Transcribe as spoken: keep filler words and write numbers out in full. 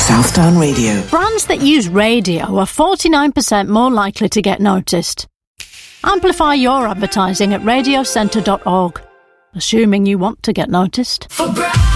Southdown Radio. Brands that use radio are forty-nine percent more likely to get noticed. Amplify your advertising at radio centre dot org, assuming you want to get noticed. For breakfast.